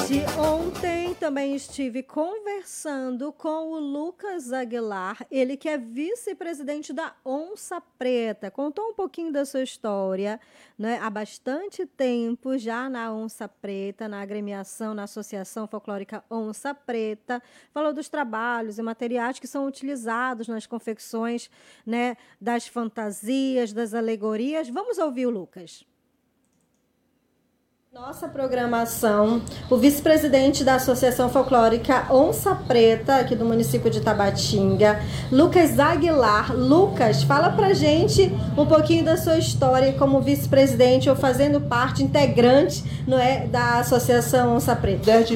verdade, ontem também estive conversando com o Lucas Aguilar, ele que é vice-presidente da Onça Preta. Contou um pouquinho da sua história, né? Há bastante tempo já na Onça Preta, na agremiação, na Associação Folclórica Onça Preta. Falou dos trabalhos e materiais que são utilizados nas confecções, né, das fantasias, das alegorias. Vamos ouvir o Lucas. Nossa programação, o vice-presidente da Associação Folclórica Onça Preta, aqui do município de Tabatinga, Lucas Aguilar. Lucas, fala pra gente um pouquinho da sua história como vice-presidente ou fazendo parte, integrante, não é, da Associação Onça Preta. Desde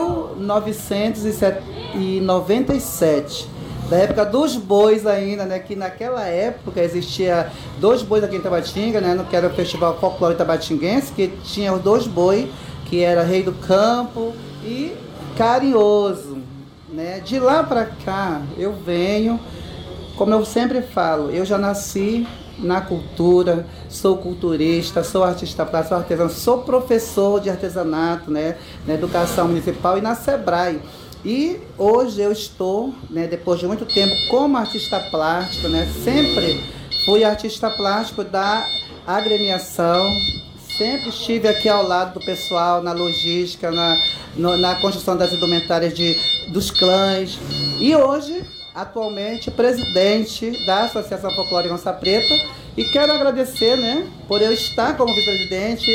1997. Da época dos bois ainda, né? Que naquela época existia 2 bois aqui em Tabatinga, né? Que era o Festival Folclore Tabatinguense, que tinha os 2 bois, que era Rei do Campo e Carinhoso, né? De lá para cá, eu venho, como eu sempre falo, eu já nasci na cultura, sou culturista, sou artista plástico, sou artesão, sou professor de artesanato, né? Na educação municipal e na Sebrae. E hoje eu estou, né, depois de muito tempo, como artista plástico, né, sempre fui artista plástico da agremiação, sempre estive aqui ao lado do pessoal na logística, na construção das indumentárias dos clãs. E hoje, atualmente, presidente da Associação Folclórica Onça Preta. E quero agradecer, né, por eu estar como vice-presidente,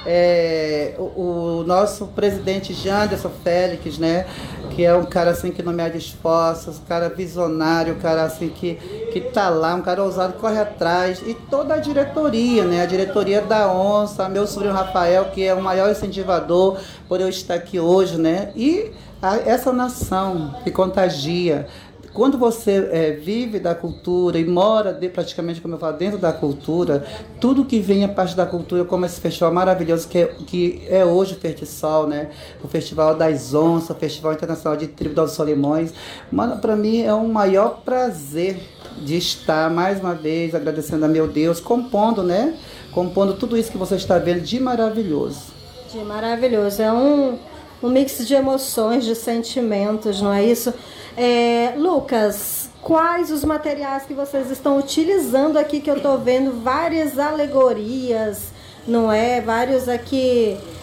o nosso presidente Janderson Félix, né, que é um cara assim que não mede esforços, um cara visionário, um cara assim que tá lá, um cara ousado, que corre atrás, e toda a diretoria, né, a diretoria da Onça, meu sobrinho Rafael, que é o maior incentivador por eu estar aqui hoje, né, e essa nação que contagia. Quando você vive da cultura e mora praticamente, como eu falo, dentro da cultura, tudo que vem a parte da cultura, como esse festival maravilhoso que é hoje o Fertisol, né? O Festival das Onças, o Festival Internacional de Tribo dos Solimões. Mano, para mim é um maior prazer de estar, mais uma vez, agradecendo a meu Deus, compondo, né? Compondo tudo isso que você está vendo de maravilhoso. De maravilhoso. É um mix de emoções, de sentimentos, não é isso? Lucas, quais os materiais que vocês estão utilizando aqui, que eu estou vendo várias alegorias, não é? Vários aqui